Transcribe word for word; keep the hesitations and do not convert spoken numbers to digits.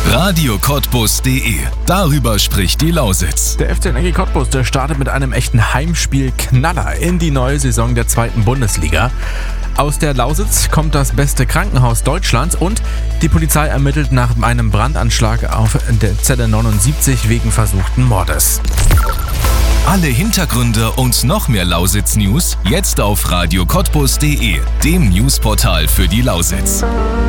radio cottbus punkt de. Darüber spricht die Lausitz. Der F C Energie Cottbus, der startet mit einem echten Heimspiel-Knaller in die neue Saison der zweiten Bundesliga. Aus der Lausitz kommt das beste Krankenhaus Deutschlands und die Polizei ermittelt nach einem Brandanschlag auf der Zelle neunundsiebzig wegen versuchten Mordes. Alle Hintergründe und noch mehr Lausitz-News jetzt auf radio cottbus punkt de, dem Newsportal für die Lausitz.